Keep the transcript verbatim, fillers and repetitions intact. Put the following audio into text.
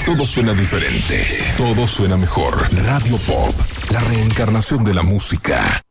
Todo suena diferente. Todo suena mejor. Radio Pop, la reencarnación de la música.